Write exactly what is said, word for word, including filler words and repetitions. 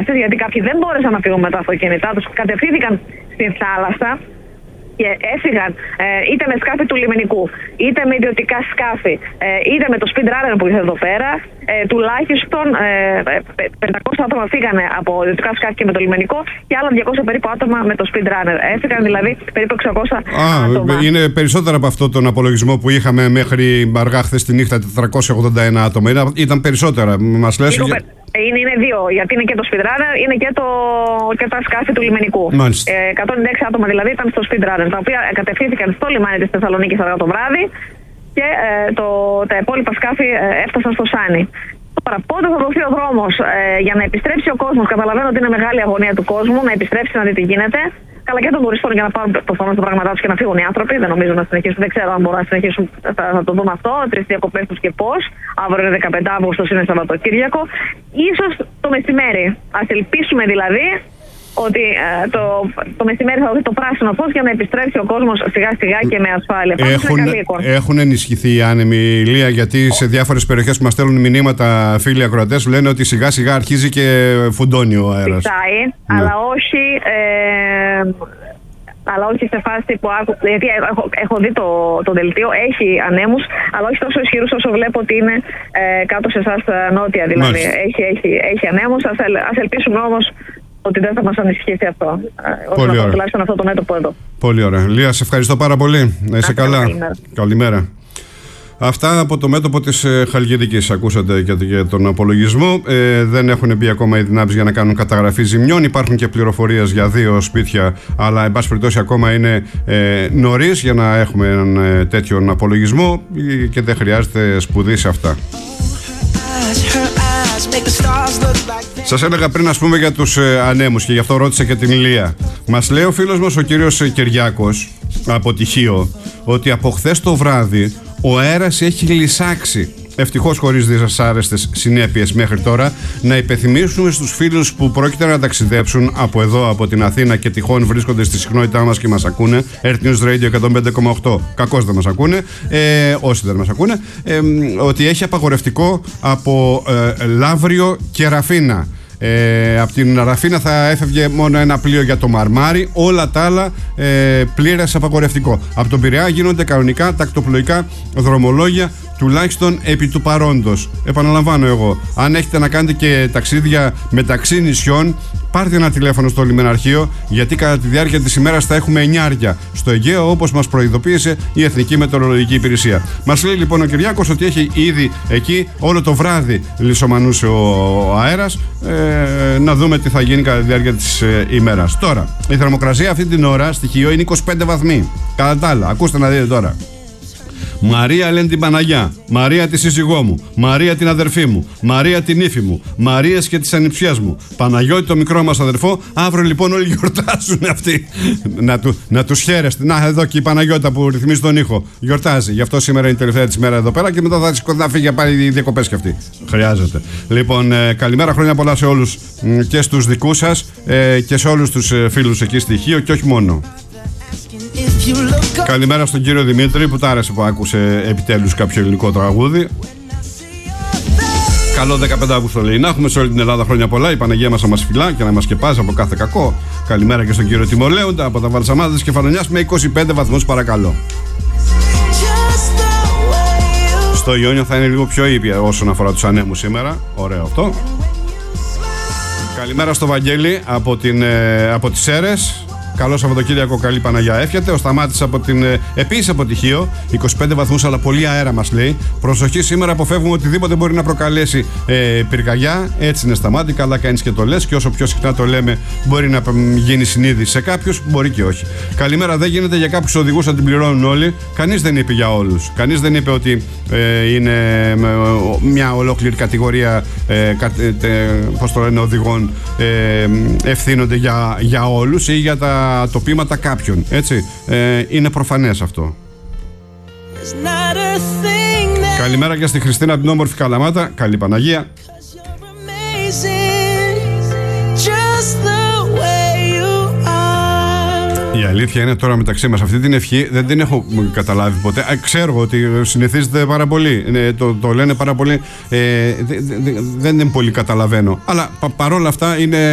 κατάσταση, γιατί κάποιοι δεν μπόρεσαν να φύγουν με τα αυτοκίνητά τους, κατευθύνθηκαν στην θάλασσα και έφυγαν ε, είτε με σκάφη του λιμενικού, είτε με ιδιωτικά σκάφη, ε, είτε με το speedrunner που ήρθε εδώ πέρα. Ε, τουλάχιστον ε, πεντακόσια άτομα φύγανε από ιδιωτικά σκάφη και με το λιμενικό και άλλα διακόσια περίπου άτομα με το speedrunner. Έφυγαν δηλαδή περίπου εξακόσια Α, άτομα. Είναι περισσότερα από αυτό τον απολογισμό που είχαμε μέχρι αργά χθες τη νύχτα, τετρακόσια ογδόντα ένα άτομα. Ήταν περισσότερα. Μας λες. Για... Είναι, είναι δύο, γιατί είναι και το speedrunner, είναι και, το, και τα σκάφη του λιμενικού. Ε, εκατόν ενενήντα έξι άτομα δηλαδή ήταν στο speedrunner, τα οποία κατευθύνθηκαν στο λιμάνι της Θεσσαλονίκης αργά το βράδυ και ε, το, τα υπόλοιπα σκάφη ε, έφτασαν στο Σάνι. Τώρα, πότε θα δοθεί ο δρόμος ε, για να επιστρέψει ο κόσμος? Καταλαβαίνω ότι είναι μεγάλη αγωνία του κόσμου να επιστρέψει να δει τι γίνεται. Καλά και των τουριστών για να πάρουν προφανώς τα πράγματά τους και να φύγουν οι άνθρωποι. Δεν νομίζω να συνεχίσουν, δεν ξέρω αν μπορούν να συνεχίσουν. Θα, θα το δούμε αυτό. Τρεις διακοπές τους και πώς. Αύριο είναι δεκαπέντε Αυγούστου, είναι Σαββατοκύριακο. Ίσως το μεσημέρι. Ας ελπίσουμε δηλαδή ότι ε, το, το μεσημέρι θα δώσει το πράσινο φως για να επιστρέψει ο κόσμος σιγά σιγά και με ασφάλεια. Έχουν, έχουν ενισχυθεί οι άνεμοι, Ηλία, γιατί σε διάφορες περιοχές που μας στέλνουν μηνύματα φίλοι ακροατές λένε ότι σιγά σιγά αρχίζει και φουντώνει ο αέρας. Φυσάει, ναι. αλλά όχι... Ε, αλλά όχι σε φάση που άκου... γιατί έχω, έχω δει το, το δελτίο, έχει ανέμους, αλλά όχι τόσο ισχυρούς όσο βλέπω ότι είναι ε, κάτω σε εσάς νότια δηλαδή. Έχει, έχει, έχει ανέμους, ας, ας ελπίσουμε όμως ότι δεν θα μας ανησυχήσει αυτό. Όσον αφορά τουλάχιστον αυτό το μέτωπο εδώ. Πολύ ωραία. Λία, σε ευχαριστώ πάρα πολύ. Να είσαι καλά. Καλημέρα. Καλημέρα. Αυτά από το μέτωπο της ε, Χαλκιδικής. Ακούσατε για, για τον απολογισμό. Ε, δεν έχουν μπει ακόμα οι δυνάμεις για να κάνουν καταγραφή ζημιών. Υπάρχουν και πληροφορίες για δύο σπίτια, αλλά εν πάση περιπτώσει ακόμα είναι ε, νωρίς για να έχουμε έναν ε, τέτοιον απολογισμό και δεν χρειάζεται σπουδή σε αυτά. Σας έλεγα πριν, ας πούμε, για τους ε, ανέμους και γι' αυτό ρώτησα και την Ηλία. Μας λέει ο φίλος μας ο κύριος Κυριάκος από Τυχείο ότι από χθες το βράδυ ο αέρας έχει λυσάξει. Ευτυχώς χωρίς δυσάρεστες συνέπειες μέχρι τώρα. Να υπενθυμίσουμε στους φίλους που πρόκειται να ταξιδέψουν από εδώ, από την Αθήνα και τυχόν βρίσκονται στη συχνότητά μας και μας ακούνε, Earth News Radio εκατόν πέντε κόμμα οκτώ, κακώς δεν μας ακούνε, ε, όσοι δεν μας ακούνε, ε, ότι έχει απαγορευτικό από ε, Λαύριο και Ραφίνα. Ε, από την Ραφίνα θα έφευγε μόνο ένα πλοίο για το Μαρμάρι, όλα τα άλλα ε, πλήρες απαγορευτικό. Από τον Πειραιά γίνονται κανονικά τακτοπλοϊκά δρομολόγια, τουλάχιστον επί του παρόντος. Επαναλαμβάνω εγώ, αν έχετε να κάνετε και ταξίδια μεταξύ νησιών, πάρτε ένα τηλέφωνο στο λιμεναρχείο, γιατί κατά τη διάρκεια της ημέρας θα έχουμε εννιάρια στο Αιγαίο, όπως μας προειδοποίησε η Εθνική Μετεωρολογική Υπηρεσία. Μας λέει λοιπόν ο Κυριάκος ότι έχει ήδη εκεί όλο το βράδυ λησομανούσε ο αέρας. Ε, να δούμε τι θα γίνει κατά τη διάρκεια της ε, ημέρας. Τώρα, η θερμοκρασία αυτή την ώρα στοιχείο είναι είκοσι πέντε βαθμοί. Κατά τα άλλα, ακούστε να δείτε τώρα. Μαρία λένε την Παναγιά, Μαρία τη σύζυγό μου, Μαρία την αδερφή μου, Μαρία την ύφη μου, Μαρίας και της ανιψιάς μου, Παναγιώτη το μικρό μας αδερφό. Αύριο λοιπόν όλοι γιορτάζουν αυτοί. Να, του, να τους χαίρεστε. Να, εδώ και η Παναγιώτα που ρυθμίζει τον ήχο γιορτάζει. Γι' αυτό σήμερα είναι η τελευταία της ημέρα εδώ πέρα και μετά θα, θα φύγει πάλι οι διακοπές κι αυτή. Χρειάζεται. Λοιπόν, ε, καλημέρα, χρόνια πολλά σε όλους και στους δικούς σας ε, και σε όλους τους ε, φίλους εκεί στη Χίο και όχι μόνο. Καλημέρα στον κύριο Δημήτρη που τ' άρεσε που άκουσε επιτέλους κάποιο ελληνικό τραγούδι. Καλό δεκαπέντε Αυγούστου λέει. Να έχουμε σε όλη την Ελλάδα χρόνια πολλά. Η Παναγία μας να μας φυλά και να μας σκεπάζει από κάθε κακό. Καλημέρα και στον κύριο Τιμολέοντα από τα Βαλσαμάδα της Κεφαλονιάς με είκοσι πέντε βαθμούς παρακαλώ. Στο Ιόνιο θα είναι λίγο πιο ήπια όσον αφορά τους ανέμους σήμερα. Ωραίο αυτό. Καλημέρα στο Βαγγέλη από, την, ε, από τις Σέρρες. Καλό Σαββατοκύριακο, καλή Παναγιά εύχεται. Ο Σταμάτης από την ε, επίσης από Τυχείο, είκοσι πέντε βαθμούς αλλά πολύ αέρα μας λέει. Προσοχή, σήμερα αποφεύγουμε οτιδήποτε μπορεί να προκαλέσει ε, πυρκαγιά. Έτσι είναι, Σταμάτη, καλά κάνεις και το λες. Και όσο πιο συχνά το λέμε, μπορεί να γίνει συνείδηση σε κάποιους, μπορεί και όχι. Καλημέρα, δεν γίνεται για κάποιους οδηγούς να την πληρώνουν όλοι. Κανείς δεν είπε για όλους. Κανείς δεν είπε ότι ε, είναι ε, μια ολόκληρη κατηγορία ε, κα, ε, πώς το λένε, οδηγών ε, ευθύνονται για, για όλους ή για τα τοπήματα κάποιων, έτσι. Ε, είναι προφανές αυτό. Καλημέρα και στη Χριστίνα από την όμορφη Καλαμάτα. Καλή Παναγία. Η αλήθεια είναι τώρα μεταξύ μας, αυτή την ευχή δεν την έχω καταλάβει ποτέ. Α, ξέρω ότι συνηθίζεται πάρα πολύ, ε, το, το λένε πάρα πολύ, ε, δε, δε, δε, δεν είναι πολύ καταλαβαίνω. Αλλά πα, παρόλα αυτά είναι